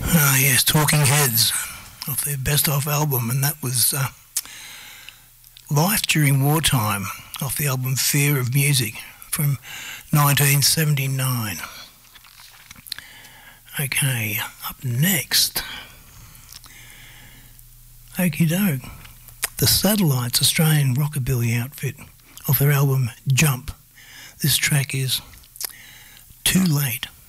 Ah, yes, Talking Heads off their best of album, and that was Life During Wartime off the album Fear of Music from 1979. Okay, up next, okie doke, the Satellites, Australian rockabilly outfit, off their album Jump. This track is Too Late.